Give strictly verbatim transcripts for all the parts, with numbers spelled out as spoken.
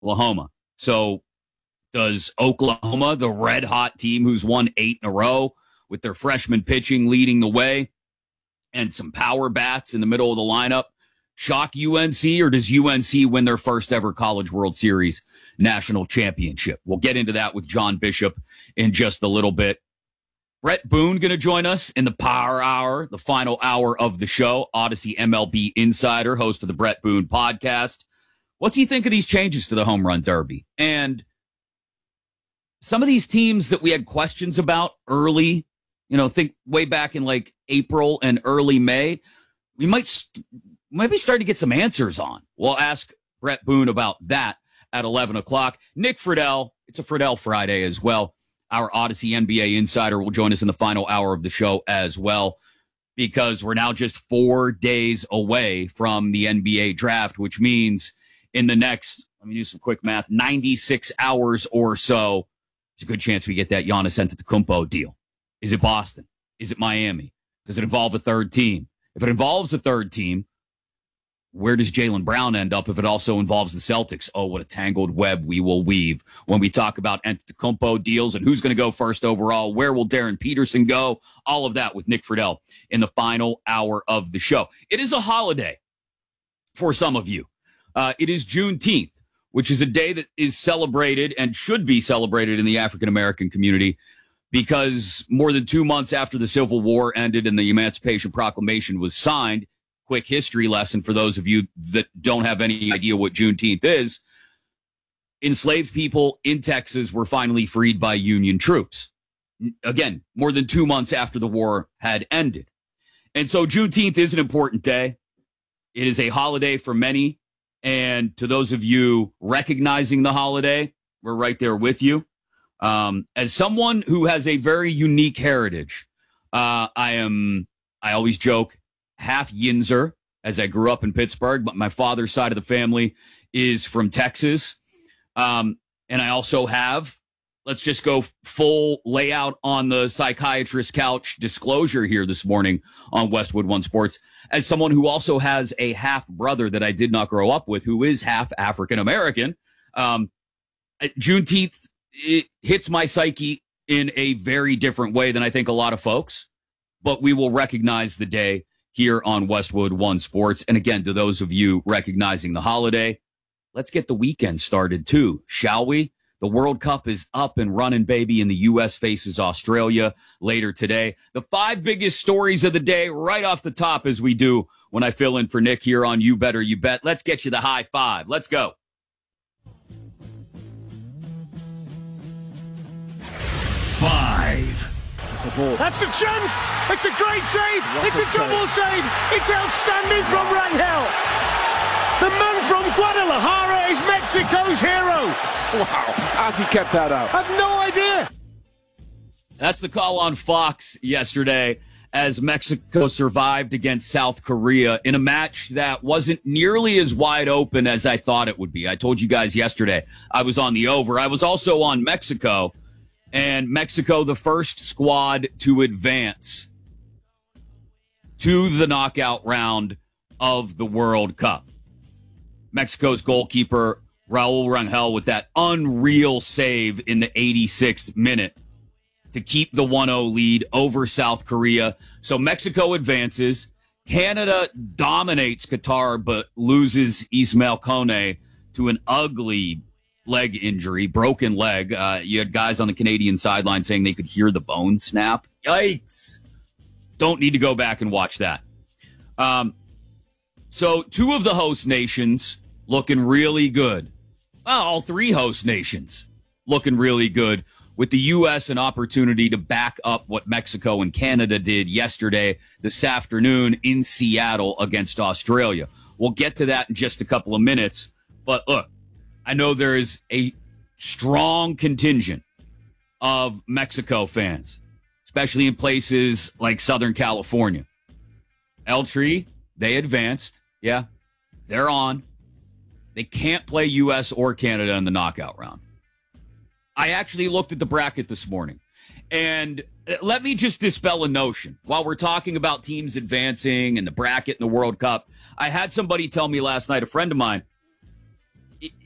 Oklahoma. So does Oklahoma, the red-hot team who's won eight in a row with their freshman pitching leading the way and some power bats in the middle of the lineup, shock U N C, or does U N C win their first ever College World Series national championship? We'll get into that with John Bishop in just a little bit. Brett Boone going to join us in the Power Hour, the final hour of the show. Odyssey M L B insider, host of the Brett Boone podcast. What's he think of these changes to the home run derby? And some of these teams that we had questions about early, you know, think way back in like April and early May, we might st- maybe start to get some answers on. We'll ask Brett Boone about that at eleven o'clock. Nick Friedel, it's a Friedel Friday as well. Our Odyssey N B A insider will join us in the final hour of the show as well, because we're now just four days away from the N B A draft, which means in the next, let me do some quick math, ninety-six hours or so, there's a good chance we get that Giannis Antetokounmpo deal. Is it Boston? Is it Miami? Does it involve a third team? If it involves a third team, where does Jaylen Brown end up if it also involves the Celtics? Oh, what a tangled web we will weave when we talk about Antetokounmpo deals and who's going to go first overall. Where will Darren Peterson go? All of that with Nick Friedel in the final hour of the show. It is a holiday for some of you. Uh, it is Juneteenth, which is a day that is celebrated and should be celebrated in the African-American community, because more than two months after the Civil War ended and the Emancipation Proclamation was signed, quick history lesson for those of you that don't have any idea what Juneteenth is, enslaved people in Texas were finally freed by Union troops. Again, more than two months after the war had ended. And so Juneteenth is an important day. It is a holiday for many. And to those of you recognizing the holiday, we're right there with you. Um, as someone who has a very unique heritage, uh, I am, I always joke, half Yinzer, as I grew up in Pittsburgh, but my father's side of the family is from Texas. Um, and I also have, let's just go full layout on the psychiatrist couch disclosure here this morning on Westwood One Sports, as someone who also has a half brother that I did not grow up with, who is half African American. Um, Juneteenth, it hits my psyche in a very different way than I think a lot of folks, but we will recognize the day here on Westwood One Sports. And again, to those of you recognizing the holiday, let's get the weekend started too, shall we? The World Cup is up and running, baby, and the U S faces Australia later today. The five biggest stories of the day right off the top, as we do when I fill in for Nick here on You Better You Bet. Let's get you the high five. Let's go. Five. That's a chance. It's a great save. What it's a, a double save. It's outstanding from Rangel. The man from Guadalajara is Mexico's hero. Wow. How's he kept that out? I have no idea. That's the call on Fox yesterday as Mexico survived against South Korea in a match that wasn't nearly as wide open as I thought it would be. I told you guys yesterday I was on the over. I was also on Mexico. And Mexico, the first squad to advance to the knockout round of the World Cup. Mexico's goalkeeper, Raul Rangel, with that unreal save in the eighty-sixth minute to keep the one oh lead over South Korea. So Mexico advances. Canada dominates Qatar, but loses Ismail Kone to an ugly leg injury, broken leg. Uh, you had guys on the Canadian sideline saying they could hear the bone snap. Yikes. Don't need to go back and watch that. Um, so two of the host nations looking really good. Well, all three host nations looking really good, with the U S an opportunity to back up what Mexico and Canada did yesterday, this afternoon in Seattle against Australia. We'll get to that in just a couple of minutes. But look, I know there is a strong contingent of Mexico fans, especially in places like Southern California. El Tri, they advanced. Yeah, they're on. They can't play U S or Canada in the knockout round. I actually looked at the bracket this morning, and let me just dispel a notion. While we're talking about teams advancing and the bracket and the World Cup, I had somebody tell me last night, a friend of mine,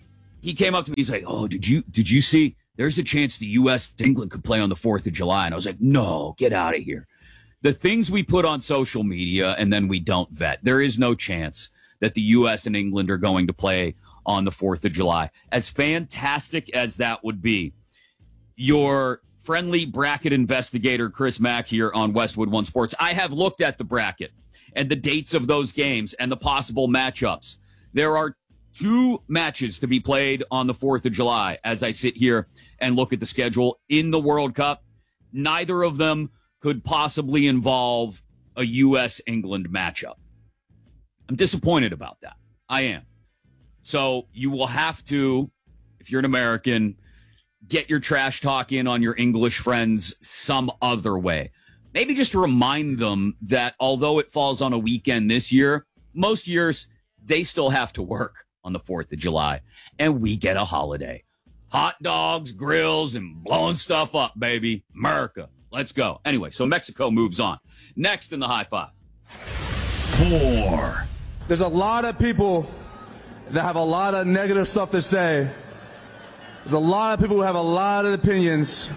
he came up to me. He's like, oh, did you did you see? There's a chance the U S England could play on the fourth of July. And I was like, no, get out of here. The things we put on social media and then we don't vet. There is no chance that the U S and England are going to play on the fourth of July. As fantastic as that would be, your friendly bracket investigator, Chris Mack, here on Westwood One Sports, I have looked at the bracket and the dates of those games and the possible matchups. There are two matches to be played on the fourth of July as I sit here and look at the schedule in the World Cup. Neither of them could possibly involve a U S England matchup. I'm disappointed about that. I am. So you will have to, if you're an American, get your trash talk in on your English friends some other way. Maybe just remind them that although it falls on a weekend this year, most years they still have to work on the fourth of July, and we get a holiday. Hot dogs, grills, and blowing stuff up, baby. America. Let's go. Anyway, so Mexico moves on. Next in the high five. Four. There's a lot of people that have a lot of negative stuff to say. There's a lot of people who have a lot of opinions.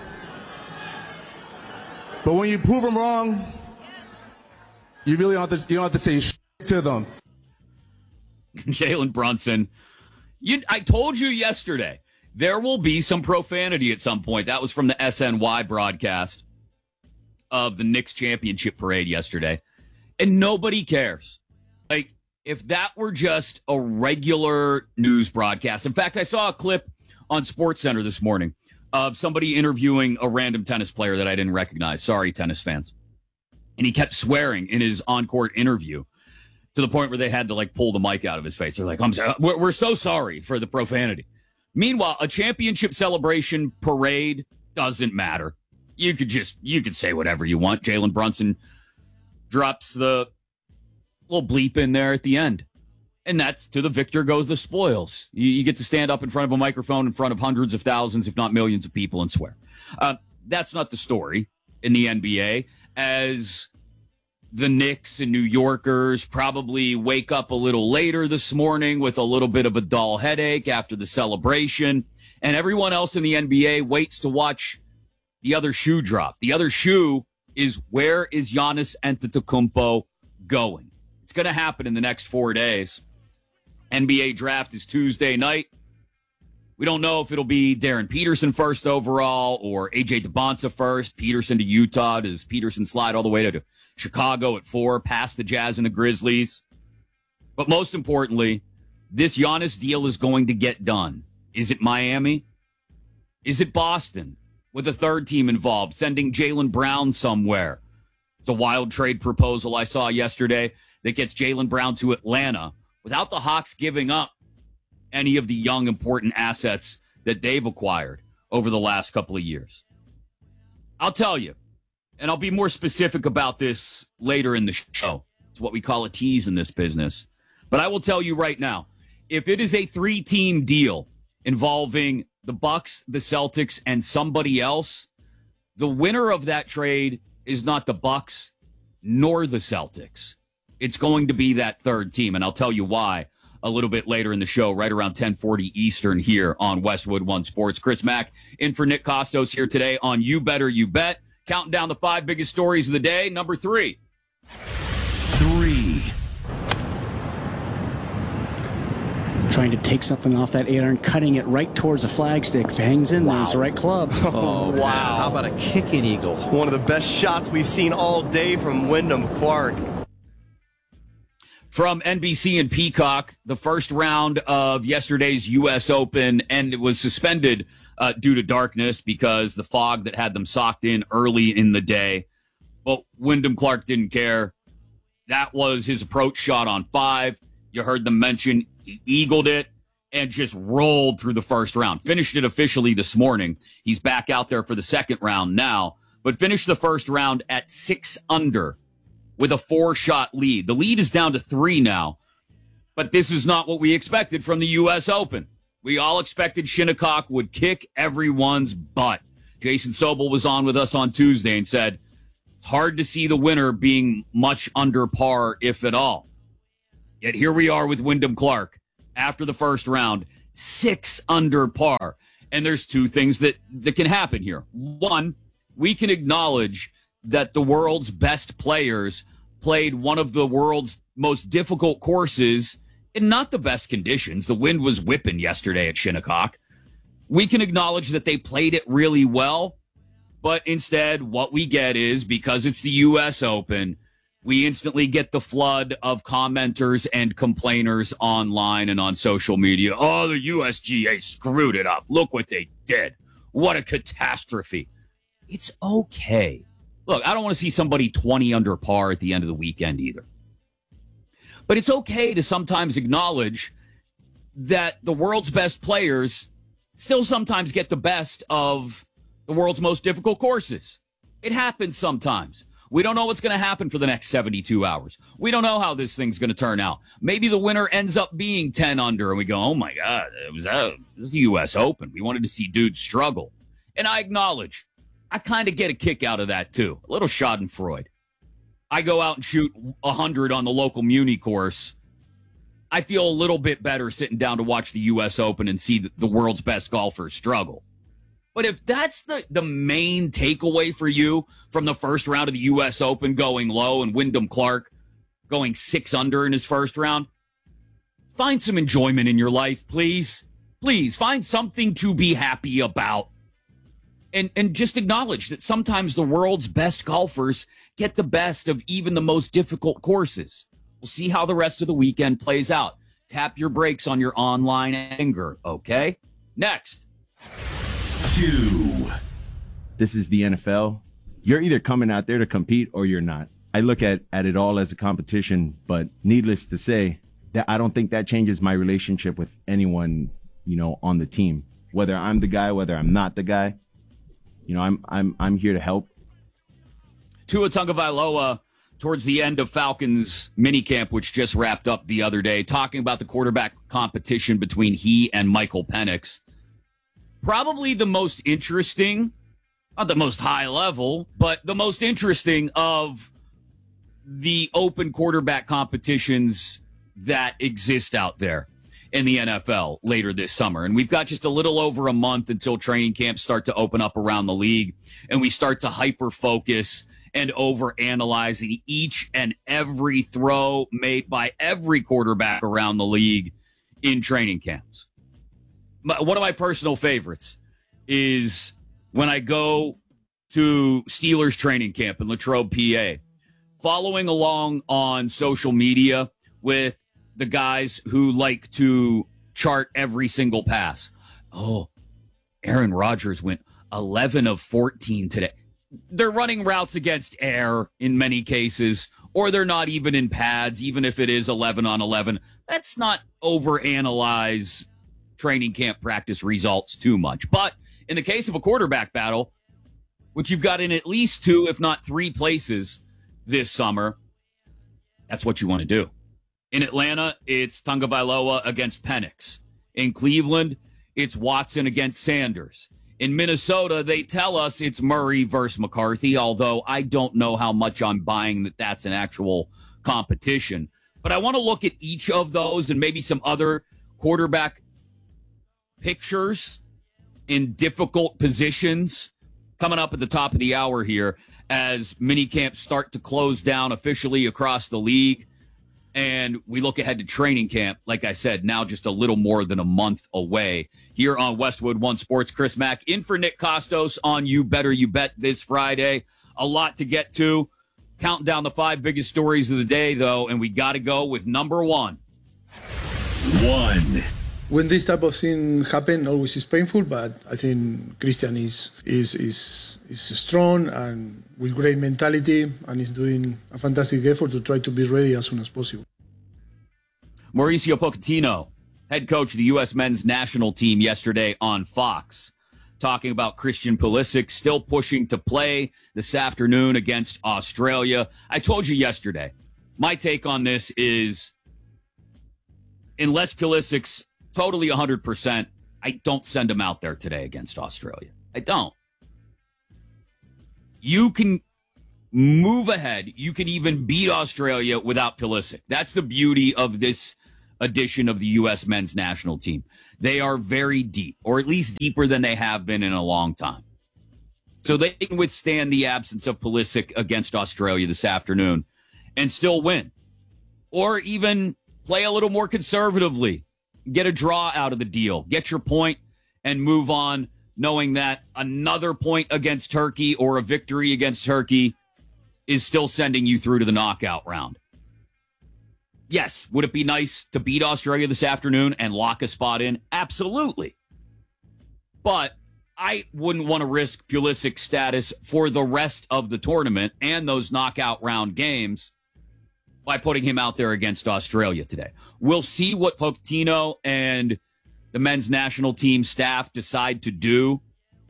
But when you prove them wrong, you really don't have to, you don't have to say shit to them. Jalen Brunson. You, I told you yesterday, there will be some profanity at some point. That was from the S N Y broadcast of the Knicks championship parade yesterday. And nobody cares. Like, if that were just a regular news broadcast. In fact, I saw a clip on SportsCenter this morning of somebody interviewing a random tennis player that I didn't recognize. Sorry, tennis fans. And he kept swearing in his on-court interview to the point where they had to, like, pull the mic out of his face. They're like, I'm sorry. We're, we're so sorry for the profanity. Meanwhile, a championship celebration parade doesn't matter. You could just, you could say whatever you want. Jalen Brunson drops the little bleep in there at the end. And that's to the victor goes the spoils. You, you get to stand up in front of a microphone in front of hundreds of thousands, if not millions of people and swear. Uh, that's not the story in the N B A, as the Knicks and New Yorkers probably wake up a little later this morning with a little bit of a dull headache after the celebration. And everyone else in the N B A waits to watch the other shoe drop. The other shoe is, where is Giannis Antetokounmpo going? It's going to happen in the next four days. N B A draft is Tuesday night. We don't know if it'll be Darren Peterson first overall or A J DeBonsa first. Peterson to Utah. Does Peterson slide all the way to Chicago at four, past the Jazz and the Grizzlies? But most importantly, this Giannis deal is going to get done. Is it Miami? Is it Boston with a third team involved, sending Jaylen Brown somewhere? It's a wild trade proposal I saw yesterday that gets Jaylen Brown to Atlanta without the Hawks giving up any of the young, important assets that they've acquired over the last couple of years. I'll tell you, and I'll be more specific about this later in the show. It's what we call a tease in this business. But I will tell you right now, if it is a three-team deal involving the Bucks, the Celtics, and somebody else, the winner of that trade is not the Bucks nor the Celtics. It's going to be that third team, and I'll tell you why a little bit later in the show, right around ten forty Eastern here on Westwood One Sports. Chris Mack in for Nick Kostos here today on You Better You Bet. Counting down the five biggest stories of the day. Number three. Three. Trying to take something off that eight iron, cutting it right towards the flagstick. If it hangs in, wow. There's the right club. Oh, wow. How about a kicking eagle? One of the best shots we've seen all day from Wyndham Clark. From N B C and Peacock, the first round of yesterday's U S Open, and it was suspended uh, due to darkness because the fog that had them socked in early in the day. But Wyndham Clark didn't care. That was his approach shot on five. You heard them mention he eagled it and just rolled through the first round. Finished it officially this morning. He's back out there for the second round now, but finished the first round at six under. With a four-shot lead. The lead is down to three now, but this is not what we expected from the U S Open. We all expected Shinnecock would kick everyone's butt. Jason Sobel was on with us on Tuesday and said, it's hard to see the winner being much under par, if at all. Yet here we are with Wyndham Clark after the first round, six under par. And there's two things that, that can happen here. One, we can acknowledge that the world's best players played one of the world's most difficult courses in not the best conditions. The wind was whipping yesterday at Shinnecock. We can acknowledge that they played it really well, but instead what we get is, because it's the U S Open, we instantly get the flood of commenters and complainers online and on social media. Oh, the U S G A screwed it up. Look what they did. What a catastrophe. It's okay. Look, I don't want to see somebody twenty under par at the end of the weekend either. But it's okay to sometimes acknowledge that the world's best players still sometimes get the best of the world's most difficult courses. It happens sometimes. We don't know what's going to happen for the next seventy-two hours. We don't know how this thing's going to turn out. Maybe the winner ends up being ten under, and we go, oh, my God, it was uh, this is the U S Open. We wanted to see dudes struggle. And I acknowledge, I kind of get a kick out of that, too. A little schadenfreude. I go out and shoot one hundred on the local Muni course. I feel a little bit better sitting down to watch the U S Open and see the, the world's best golfers struggle. But if that's the, the main takeaway for you from the first round of the U S Open going low and Wyndham Clark going six under in his first round, find some enjoyment in your life, please. Please, find something to be happy about. And and just acknowledge that sometimes the world's best golfers get the best of even the most difficult courses. We'll see how the rest of the weekend plays out. Tap your brakes on your online anger, okay? Next. Two. This is the N F L. You're either coming out there to compete or you're not. I look at, at it all as a competition, but needless to say, that I don't think that changes my relationship with anyone, you know, on the team. Whether I'm the guy, whether I'm not the guy. You know, I'm I'm I'm here to help. Tua Tagovailoa, towards the end of Falcons minicamp, which just wrapped up the other day, talking about the quarterback competition between he and Michael Penix. Probably the most interesting, not the most high level, but the most interesting of the open quarterback competitions that exist out there in the N F L later this summer. And we've got just a little over a month until training camps start to open up around the league, and we start to hyper-focus and overanalyze each and every throw made by every quarterback around the league in training camps. One of my personal favorites is when I go to Steelers training camp in Latrobe, P A, following along on social media with the guys who like to chart every single pass. Oh, Aaron Rodgers went eleven of fourteen today. They're running routes against air in many cases, or they're not even in pads, even if it is eleven on eleven. Let's not overanalyze training camp practice results too much. But in the case of a quarterback battle, which you've got in at least two, if not three places this summer, that's what you want to do. In Atlanta, it's Tagovailoa against Penix. In Cleveland, it's Watson against Sanders. In Minnesota, they tell us it's Murray versus McCarthy, although I don't know how much I'm buying that that's an actual competition. But I want to look at each of those and maybe some other quarterback pictures in difficult positions coming up at the top of the hour here as minicamps start to close down officially across the league. And we look ahead to training camp, like I said, now just a little more than a month away. Here on Westwood One Sports, Chris Mack in for Nick Costos on You Better You Bet this Friday. A lot to get to. Counting down the five biggest stories of the day, though, and we got to go with number one. One. When this type of thing happen, always is painful, but I think Christian is is is is strong and with great mentality, and is doing a fantastic effort to try to be ready as soon as possible. Mauricio Pochettino, head coach of the U S men's national team, yesterday on Fox, talking about Christian Pulisic still pushing to play this afternoon against Australia. I told you yesterday, my take on this is, unless Pulisic's totally one hundred percent, I don't send him out there today against Australia. I don't. You can move ahead. You can even beat Australia without Pulisic. That's the beauty of this edition of the U S men's national team. They are very deep, or at least deeper than they have been in a long time. So they can withstand the absence of Pulisic against Australia this afternoon and still win. Or even play a little more conservatively, get a draw out of the deal, get your point and move on, knowing that another point against Turkey or a victory against Turkey is still sending you through to the knockout round. Yes, would it be nice to beat Australia this afternoon and lock a spot in? Absolutely. But I wouldn't want to risk Pulisic status for the rest of the tournament and those knockout round games by putting him out there against Australia today. We'll see what Pochettino and the men's national team staff decide to do.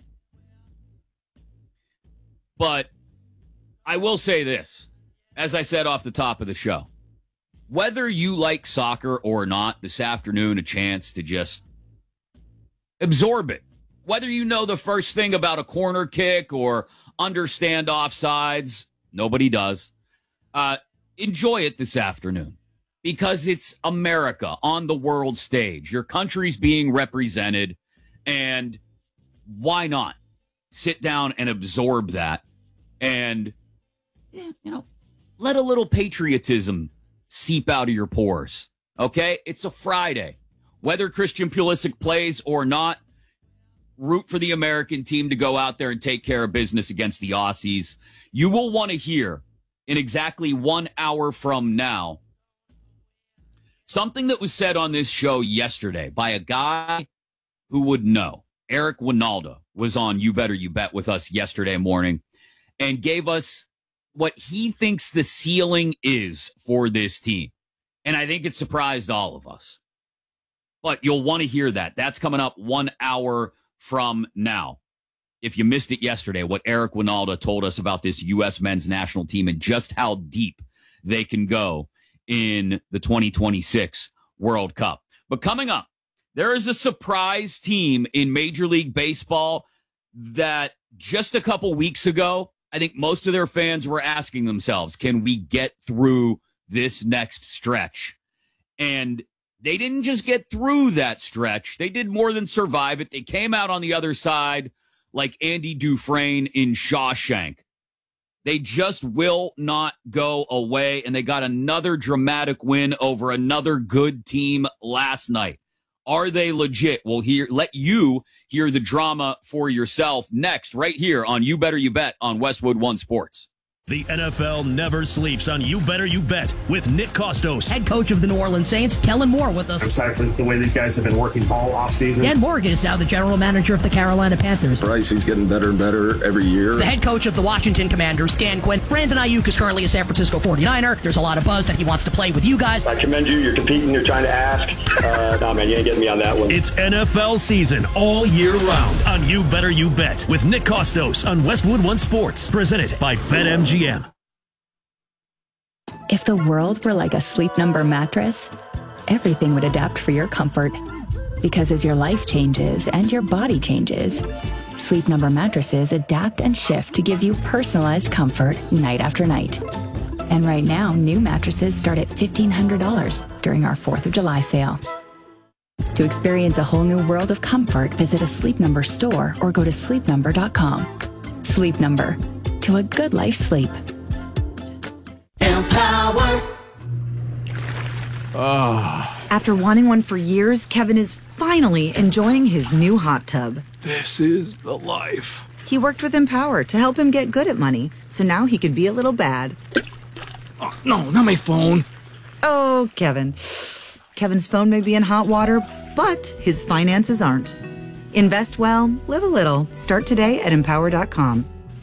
But I will say this, as I said off the top of the show. Whether you like soccer or not, this afternoon, a chance to just absorb it. Whether you know the first thing about a corner kick or understand offsides, nobody does. Uh, enjoy it this afternoon because it's America on the world stage. Your country's being represented, and why not sit down and absorb that and, you know, let a little patriotism seep out of your pores. Okay? It's a Friday. Whether Christian Pulisic plays or not, root for the American team to go out there and take care of business against the Aussies. You will want to hear in exactly one hour from now something that was said on this show yesterday by a guy who would know. Eric Winalda was on You Better You Bet with us yesterday morning and gave us what he thinks the ceiling is for this team. And I think it surprised all of us. But you'll want to hear that. That's coming up one hour from now. If you missed it yesterday, what Eric Winalda told us about this U S men's national team and just how deep they can go in the twenty twenty-six World Cup. But coming up, there is a surprise team in Major League Baseball that just a couple weeks ago, I think most of their fans were asking themselves, can we get through this next stretch? And they didn't just get through that stretch. They did more than survive it. They came out on the other side like Andy Dufresne in Shawshank. They just will not go away, and they got another dramatic win over another good team last night. Are they legit? We'll hear, let you hear the drama for yourself next, right here on You Better You Bet on Westwood One Sports. The N F L never sleeps on You Better You Bet with Nick Kostos. Head coach of the New Orleans Saints, Kellen Moore, with us. Aside from the way these guys have been working all offseason. Dan Morgan is now the general manager of the Carolina Panthers. Bryce, he's getting better and better every year. The head coach of the Washington Commanders, Dan Quinn. Brandon Ayuk is currently a San Francisco forty-niner. There's a lot of buzz that he wants to play with you guys. I commend you. You're competing. You're trying to ask. Uh, no, man, you ain't getting me on that one. It's N F L season all year round on You Better You Bet with Nick Kostos on Westwood One Sports. Presented by BetMGM. If the world were like a Sleep Number mattress, everything would adapt for your comfort. Because as your life changes and your body changes, Sleep Number mattresses adapt and shift to give you personalized comfort night after night. And right now, new mattresses start at fifteen hundred dollars during our fourth of July sale. To experience a whole new world of comfort, visit a Sleep Number store or go to sleep number dot com. Sleep Number. To a good life sleep. Empower. Oh. After wanting one for years, Kevin is finally enjoying his new hot tub. This is the life. He worked with Empower to help him get good at money, so now he can be a little bad. Oh, no, not my phone. Oh, Kevin. Kevin's phone may be in hot water, but his finances aren't. Invest well, live a little. Start today at empower dot com.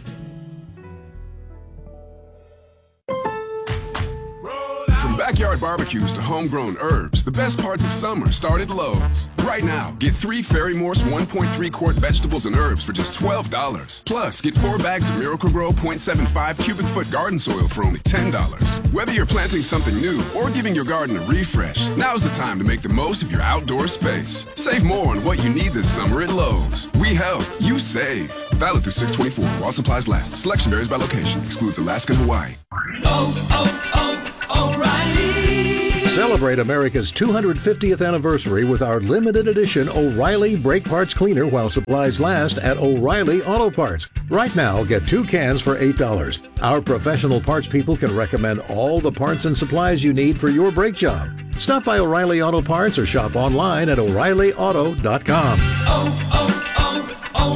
Backyard barbecues to homegrown herbs, the best parts of summer start at Lowe's. Right now, get three Fairy Morse one point three quart vegetables and herbs for just twelve dollars. Plus, get four bags of Miracle-Gro point seven five cubic foot garden soil for only ten dollars. Whether you're planting something new or giving your garden a refresh, now's the time to make the most of your outdoor space. Save more on what you need this summer at Lowe's. We help, you save. Valid through six twenty-four while supplies last. Selection varies by location. Excludes Alaska and Hawaii. Oh, oh, oh, O'Reilly. Celebrate America's two hundred fiftieth anniversary with our limited edition O'Reilly Brake Parts Cleaner while supplies last at O'Reilly Auto Parts. Right now, get two cans for eight dollars. Our professional parts people can recommend all the parts and supplies you need for your brake job. Stop by O'Reilly Auto Parts or shop online at O'Reilly Auto dot com. Oh,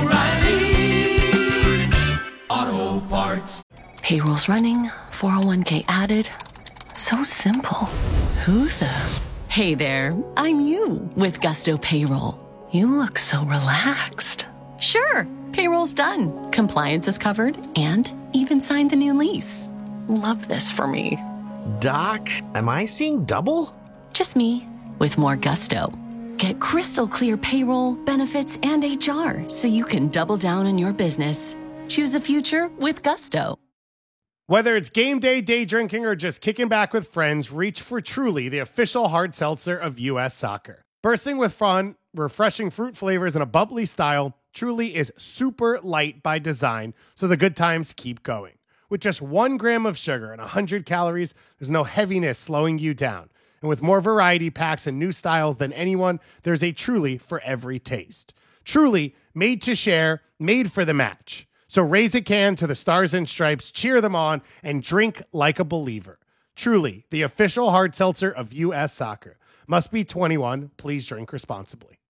oh, oh, O'Reilly Auto Parts. Payroll's running, four oh one k added. So simple. Who the? Hey there, I'm you with Gusto Payroll. You look so relaxed. Sure, payroll's done. Compliance is covered and even signed the new lease. Love this for me. Doc, am I seeing double? Just me with more gusto. Get crystal clear payroll, benefits, and H R so you can double down on your business. Choose a future with Gusto. Whether it's game day, day drinking, or just kicking back with friends, reach for Truly, the official hard seltzer of U S Soccer. Bursting with fun, refreshing fruit flavors, and a bubbly style, Truly is super light by design, so the good times keep going. With just one gram of sugar and one hundred calories, there's no heaviness slowing you down. And with more variety packs and new styles than anyone, there's a Truly for every taste. Truly, made to share, made for the match. So raise a can to the Stars and Stripes, cheer them on, and drink like a believer. Truly, the official hard seltzer of U S Soccer. Must be twenty-one. Please drink responsibly.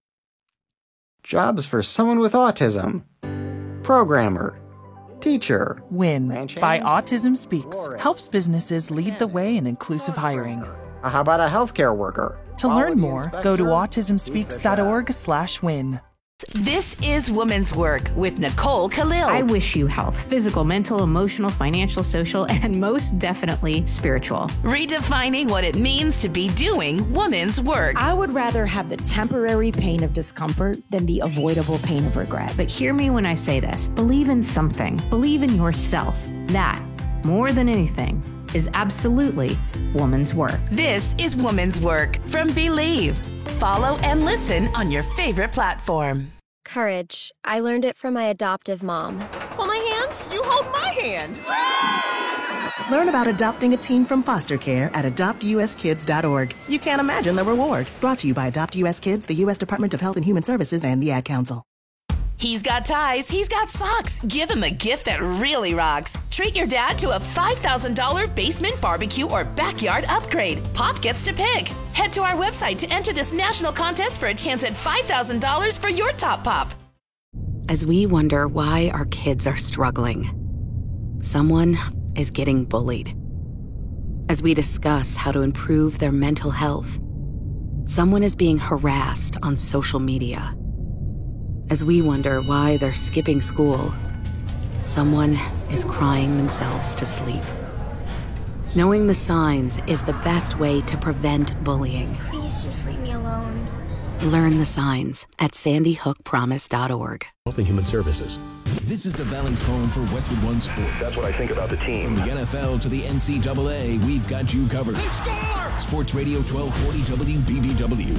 Jobs for someone with autism. Programmer. Teacher. WIN by Autism Speaks helps businesses lead the way in inclusive hiring. How about a healthcare worker? To learn more, go to autism speaks dot org slash win. This is Women's Work with Nicole Khalil. I wish you health, physical, mental, emotional, financial, social, and most definitely spiritual. Redefining what it means to be doing women's work. I would rather have the temporary pain of discomfort than the avoidable pain of regret. But hear me when I say this. Believe in something. Believe in yourself. That, more than anything, is absolutely woman's work. This is Woman's Work from Believe. Follow and listen on your favorite platform. Courage. I learned it from my adoptive mom. Hold my hand. You hold my hand. Learn about adopting a teen from foster care at adopt u s kids dot org. You can't imagine the reward. Brought to you by Adopt U S Kids, the U S Department of Health and Human Services, and the Ad Council. He's got ties, he's got socks. Give him a gift that really rocks. Treat your dad to a five thousand dollars basement barbecue or backyard upgrade. Pop gets to pick. Head to our website to enter this national contest for a chance at five thousand dollars for your top pop. As we wonder why our kids are struggling, someone is getting bullied. As we discuss how to improve their mental health, someone is being harassed on social media. As we wonder why they're skipping school, someone is crying themselves to sleep. Knowing the signs is the best way to prevent bullying. Please just leave me alone. Learn the signs at sandy hook promise dot org. Health and Human Services. This is the Valley's home for Westwood One Sports. That's what I think about the team. From the N F L to the N C double A, we've got you covered. Sports Radio twelve forty W B B W.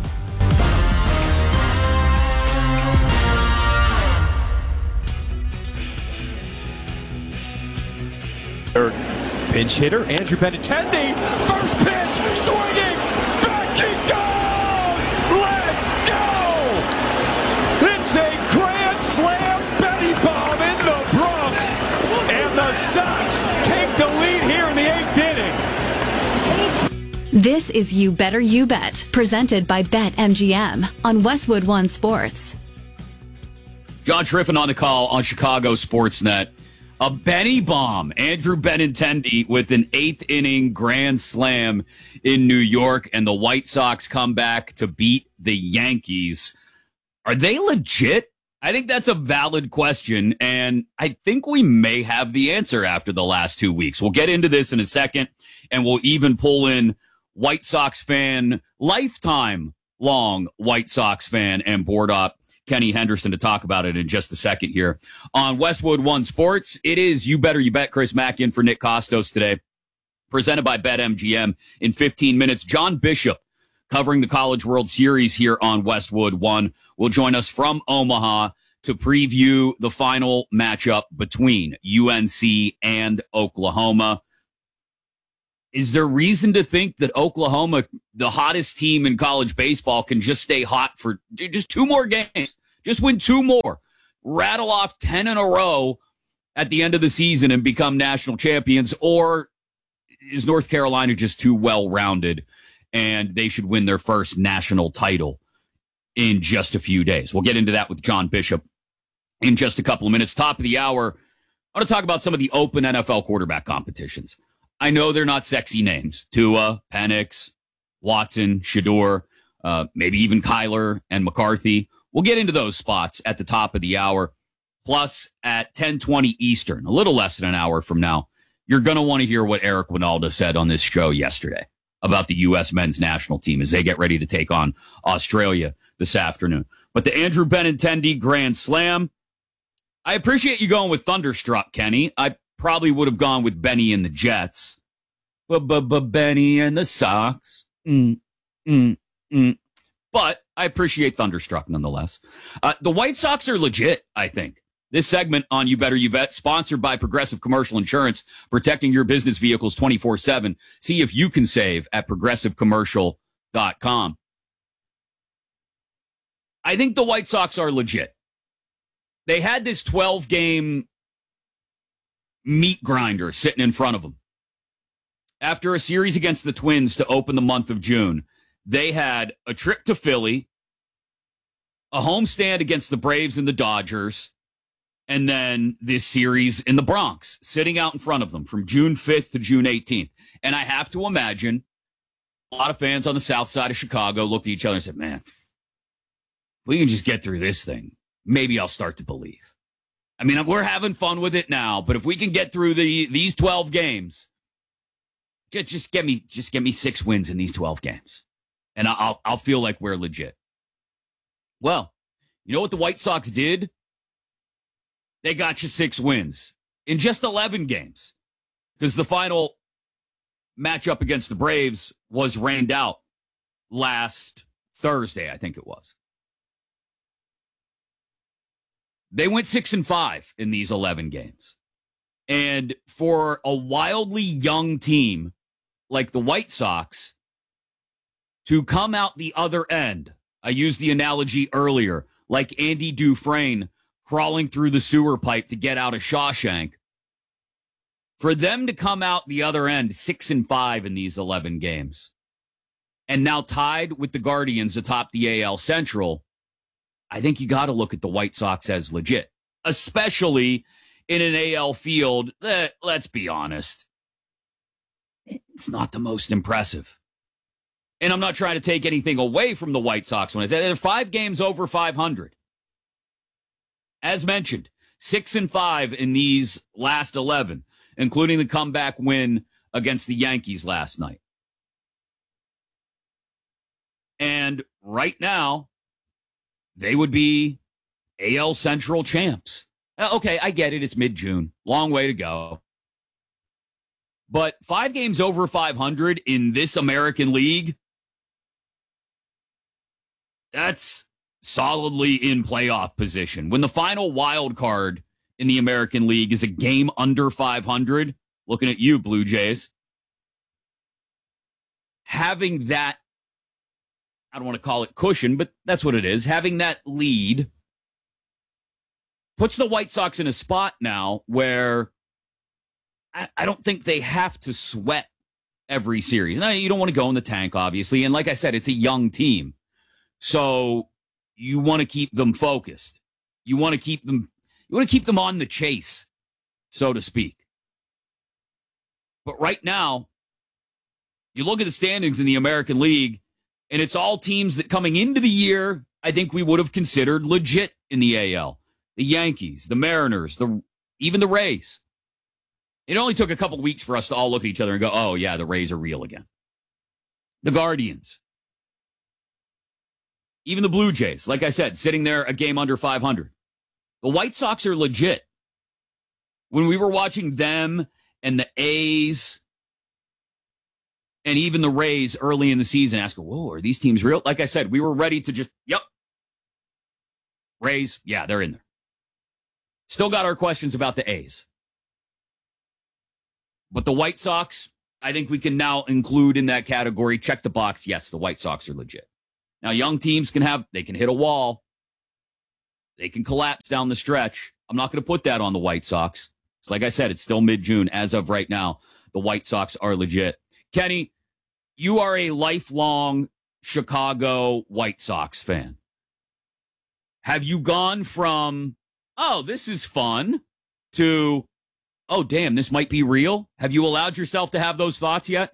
Third pinch hitter, Andrew Benintendi. First pitch, swinging, back he goes! Let's go! It's a grand slam Betty bomb in the Bronx, and the Sox take the lead here in the eighth inning. This is You Better You Bet, presented by BetMGM on Westwood One Sports. John Schriffen on the call on Chicago Sportsnet. A Benny bomb. Andrew Benintendi with an eighth inning grand slam in New York, and the White Sox come back to beat the Yankees. Are they legit? I think that's a valid question, and I think we may have the answer after the last two weeks. We'll get into this in a second, and we'll even pull in White Sox fan, lifetime long White Sox fan, and board up Kenny Henderson to talk about it in just a second here on Westwood One Sports. It is You Better You Bet. Chris Mack in for Nick Kostos today, presented by BetMGM. In fifteen minutes, John Bishop, covering the College World Series here on Westwood One, will join us from Omaha to preview the final matchup between U N C and Oklahoma. is there reason to think that Oklahoma, the hottest team in college baseball, can just stay hot for just two more games? Just win two more. Rattle off ten in a row at the end of the season and become national champions? Or is North Carolina just too well-rounded and they should win their first national title in just a few days? We'll get into that with John Bishop in just a couple of minutes. Top of the hour, I want to talk about some of the open N F L quarterback competitions. I know they're not sexy names. Tua, Penix, Watson, Shador, uh, maybe even Kyler and McCarthy. We'll get into those spots at the top of the hour. Plus, at ten twenty Eastern, a little less than an hour from now, you're going to want to hear what Eric Winalda said on this show yesterday about the U S men's national team as they get ready to take on Australia this afternoon. But the Andrew Benintendi Grand Slam, I appreciate you going with Thunderstruck, Kenny. I probably would have gone with Benny and the Jets. Benny and the Sox. Mm, mm, mm. But I appreciate Thunderstruck nonetheless. Uh, the White Sox are legit, I think. This segment on You Better You Bet, sponsored by Progressive Commercial Insurance, protecting your business vehicles twenty-four seven. See if you can save at progressive commercial dot com. I think the White Sox are legit. They had this twelve-game meat grinder sitting in front of them. After a series against the Twins to open the month of June, they had a trip to Philly, a homestand against the Braves and the Dodgers, and then this series in the Bronx, sitting out in front of them from June fifth to June eighteenth. And I have to imagine a lot of fans on the south side of Chicago looked at each other and said, man, we can just get through this thing. Maybe I'll start to believe. I mean, we're having fun with it now, but if we can get through the these twelve games, just, just get me just get me six wins in these twelve games. And I'll I'll feel like we're legit. Well, you know what the White Sox did? They got you six wins in just eleven games because the final matchup against the Braves was rained out last Thursday, I think it was. They went six and five in these eleven games. And for a wildly young team like the White Sox to come out the other end, I used the analogy earlier, like Andy Dufresne crawling through the sewer pipe to get out of Shawshank. For them to come out the other end six and five in these eleven games, and now tied with the Guardians atop the A L Central, I think you got to look at the White Sox as legit, especially in an A L field that, let's be honest, it's not the most impressive. And I'm not trying to take anything away from the White Sox when I say they're five games over five hundred. As mentioned, six and five in these last eleven, including the comeback win against the Yankees last night. And right now, they would be A L Central champs. Okay, I get it. It's mid-June. Long way to go. But five games over five hundred in this American League, that's solidly in playoff position. When the final wild card in the American League is a game under five hundred, looking at you, Blue Jays, having that, I don't want to call it cushion, but that's what it is, having that lead puts the White Sox in a spot now where I, I don't think they have to sweat every series. Now, you don't want to go in the tank, obviously, and like I said, it's a young team. So you want to keep them focused. You want to keep them, you want to keep them on the chase, so to speak. But right now, you look at the standings in the American League, and it's all teams that coming into the year, I think we would have considered legit in the A L. The Yankees, the Mariners, the even the Rays. It only took a couple weeks for us to all look at each other and go, oh, yeah, the Rays are real again. The Guardians. Even the Blue Jays, like I said, sitting there a game under five hundred. The White Sox are legit. When we were watching them and the A's and even the Rays early in the season, asking, whoa, are these teams real? Like I said, we were ready to just, yep. Rays, yeah, they're in there. Still got our questions about the A's. But the White Sox, I think we can now include in that category, check the box, yes, the White Sox are legit. Now, young teams can have, they can hit a wall. They can collapse down the stretch. I'm not going to put that on the White Sox. It's like I said, it's still mid-June. As of right now, the White Sox are legit. Kenny, you are a lifelong Chicago White Sox fan. Have you gone from, oh, this is fun, to, oh, damn, this might be real? Have you allowed yourself to have those thoughts yet?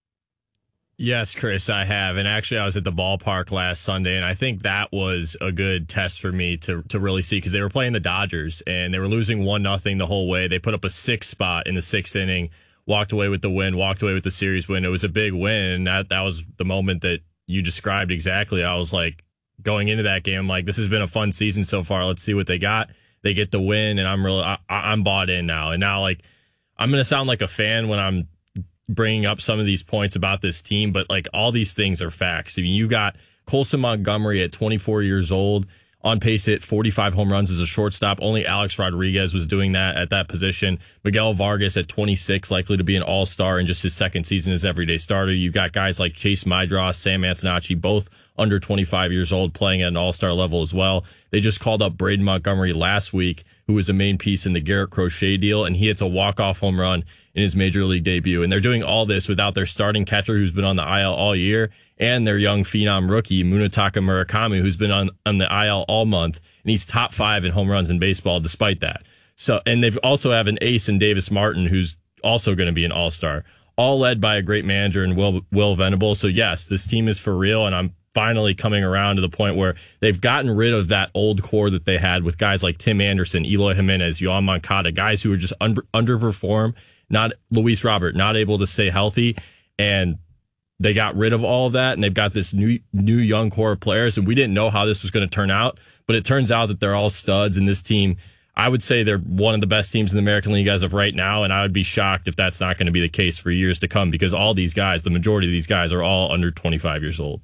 Yes, Chris, I have. And actually, I was at the ballpark last Sunday, and I think that was a good test for me to to really see, because they were playing the Dodgers, and they were losing one nothing the whole way. They put up a six spot in the sixth inning, walked away with the win, walked away with the series win. It was a big win, and that, that was the moment that you described exactly. I was like, going into that game, I'm like, this has been a fun season so far. Let's see what they got. They get the win, and I'm really, I, I'm bought in now. And now, like, I'm going to sound like a fan when I'm bringing up some of these points about this team, but like all these things are facts. I mean, you got Colson Montgomery at twenty-four years old, on pace to hit forty-five home runs as a shortstop. Only Alex Rodriguez was doing that at that position. Miguel Vargas at twenty-six, likely to be an all-star in just his second season as everyday starter. You've got guys like Chase Mydross, Sam Antonacci, both under twenty-five years old, playing at an all-star level as well. They just called up Braden Montgomery last week, who was a main piece in the Garrett Crochet deal, and he hits a walk-off home run in his major league debut. And they're doing all this without their starting catcher, who's been on the I L all year, and their young phenom rookie, Munetaka Murakami, who's been on, on the I L all month, and he's top five in home runs in baseball despite that. So, and they've also have an ace in Davis Martin, who's also going to be an all-star, all led by a great manager in Will, Will Venables. So yes, this team is for real, and I'm finally coming around to the point where they've gotten rid of that old core that they had with guys like Tim Anderson, Eloy Jimenez, Yoan Moncada, guys who were just under, underperform, not Luis Robert, not able to stay healthy. And they got rid of all of that, and they've got this new new young core of players, and we didn't know how this was going to turn out, but it turns out that they're all studs, and this team, I would say they're one of the best teams in the American League as of right now, and I would be shocked if that's not going to be the case for years to come, because all these guys, the majority of these guys, are all under twenty-five years old.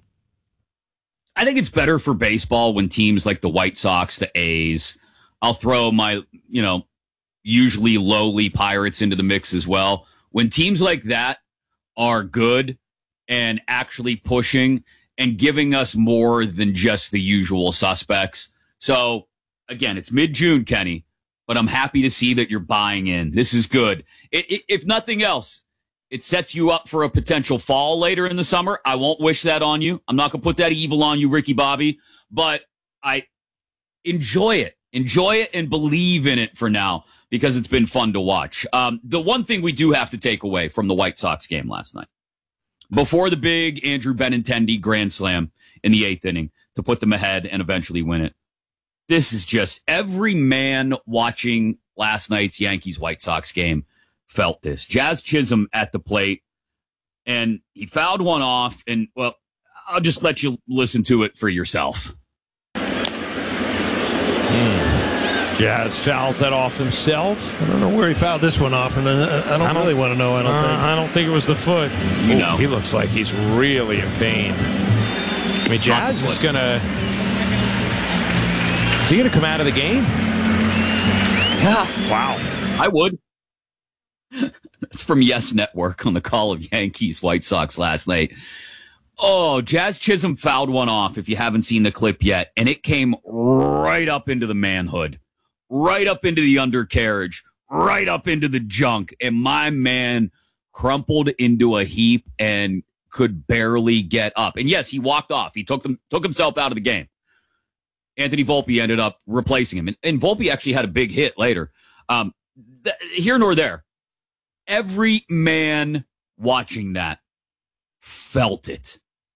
I think it's better for baseball when teams like the White Sox, the A's, I'll throw my, you know, usually lowly Pirates into the mix as well. When teams like that are good and actually pushing and giving us more than just the usual suspects. So, again, it's mid-June, Kenny, but I'm happy to see that you're buying in. This is good. It, it, if nothing else, it sets you up for a potential fall later in the summer. I won't wish that on you. I'm not going to put that evil on you, Ricky Bobby, but I enjoy it. Enjoy it and believe in it for now, because it's been fun to watch. Um, the one thing we do have to take away from the White Sox game last night, before the big Andrew Benintendi grand slam in the eighth inning to put them ahead and eventually win it, this is just every man watching last night's Yankees-White Sox game felt this. Jazz Chisholm at the plate, and he fouled one off, and, well, I'll just let you listen to it for yourself. Mm. Jazz fouls that off himself. I don't know where he fouled this one off, and I don't, I don't really want to know. I don't uh, think. I don't think it was the foot. You know, he looks like he's really in pain. I mean, Jazz is going to... Is he going to come out of the game? Yeah. Wow. I would. That's from Yes Network on the call of Yankees White Sox last night. Oh, Jazz Chisholm fouled one off, if you haven't seen the clip yet, and it came right up into the manhood, right up into the undercarriage, right up into the junk, and my man crumpled into a heap and could barely get up. And yes, he walked off. He took them, took himself out of the game. Anthony Volpe ended up replacing him, and, and Volpe actually had a big hit later. Um, th- here nor there. Every man watching that felt it.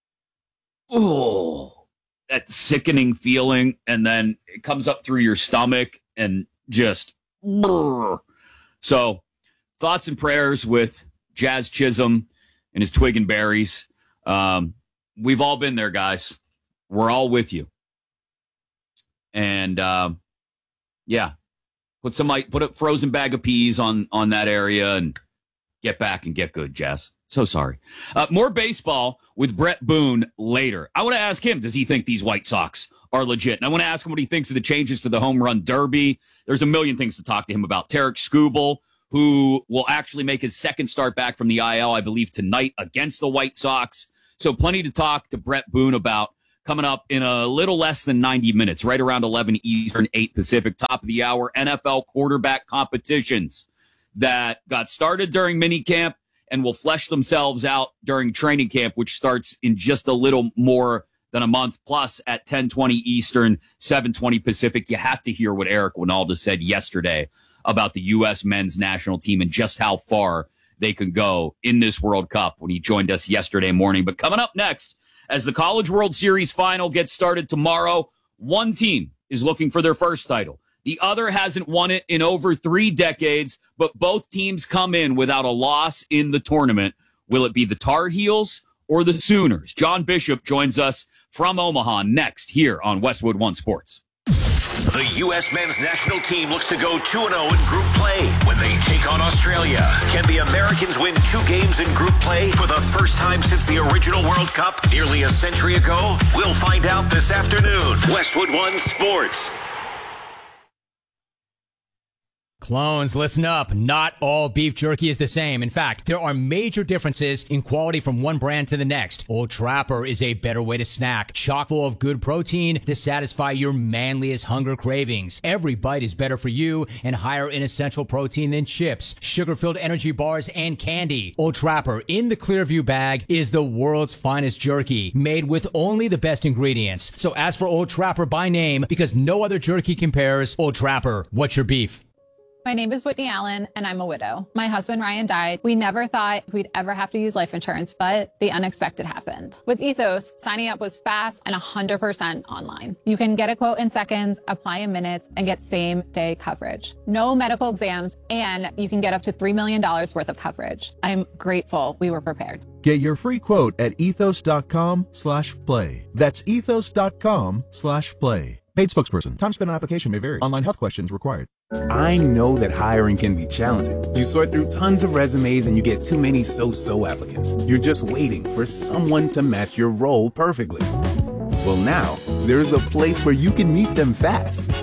Oh, that sickening feeling, and then it comes up through your stomach and just brrr. So, thoughts and prayers with Jazz Chisholm and his twig and berries. Um, we've all been there, guys. We're all with you. And um, yeah. Put some put a frozen bag of peas on, on that area and get back and get good, Jazz. So sorry. Uh, more baseball with Brett Boone later. I want to ask him, does he think these White Sox are legit? And I want to ask him what he thinks of the changes to the home run derby. There's a million things to talk to him about. Tarik Skubal, who will actually make his second start back from the I L, I believe, tonight against the White Sox. So plenty to talk to Brett Boone about coming up in a little less than ninety minutes, right around eleven Eastern, eight Pacific, top of the hour, N F L quarterback competitions that got started during minicamp and will flesh themselves out during training camp, which starts in just a little more than a month, plus at ten twenty Eastern, seven twenty Pacific. You have to hear what Eric Winalda said yesterday about the U S men's national team and just how far they can go in this World Cup when he joined us yesterday morning. But coming up next, as the College World Series final gets started tomorrow, one team is looking for their first title. The other hasn't won it in over three decades, but both teams come in without a loss in the tournament. Will it be the Tar Heels or the Sooners? John Bishop joins us from Omaha next here on Westwood One Sports. The U S men's national team looks to go two and oh in group play when they take on Australia. Can the Americans win two games in group play for the first time since the original World Cup nearly a century ago? We'll find out this afternoon. Westwood One Sports. Clones, listen up. Not all beef jerky is the same. In fact, there are major differences in quality from one brand to the next. Old Trapper is a better way to snack, chock full of good protein to satisfy your manliest hunger cravings. Every bite is better for you and higher in essential protein than chips, sugar-filled energy bars, and candy. Old Trapper in the Clearview bag is the world's finest jerky, made with only the best ingredients. So ask for Old Trapper by name because no other jerky compares. Old Trapper, what's your beef? My name is Whitney Allen, and I'm a widow. My husband, Ryan, died. We never thought we'd ever have to use life insurance, but the unexpected happened. With Ethos, signing up was fast and one hundred percent online. You can get a quote in seconds, apply in minutes, and get same-day coverage. No medical exams, and you can get up to three million dollars worth of coverage. I'm grateful we were prepared. Get your free quote at ethos.com slash play. That's ethos.com slash play. Paid spokesperson. Time spent on application may vary. Online health questions required. I know that hiring can be challenging. You sort through tons of resumes and you get too many so-so applicants. You're just waiting for someone to match your role perfectly. Well, now, there's a place where you can meet them fast